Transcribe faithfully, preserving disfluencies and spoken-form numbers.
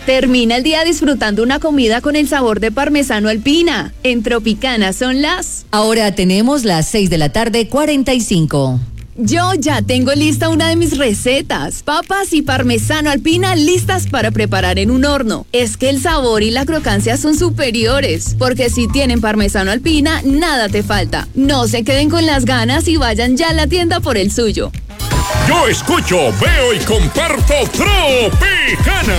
Termina el día disfrutando una comida con el sabor de parmesano alpina. En Tropicana son las... Ahora tenemos las seis de la tarde, cuarenta y cinco. Yo ya tengo lista una de mis recetas. Papas y parmesano alpina listas para preparar en un horno. Es que el sabor y la crocancia son superiores, porque si tienen parmesano alpina, nada te falta. No se queden con las ganas y vayan ya a la tienda por el suyo. Yo escucho, veo y comparto Tropicana.